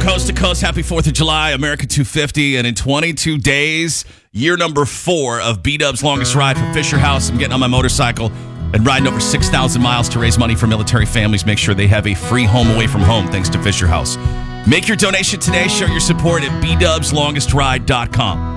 coast to coast. Happy 4th of July, America 250. And in 22 days, year number 4 of B-Dub's longest ride for Fisher House. I'm getting on my motorcycle and riding over 6,000 miles to raise money for military families. Make sure they have a free home away from home thanks to Fisher House. Make your donation today. Show your support at bdubslongestride.com.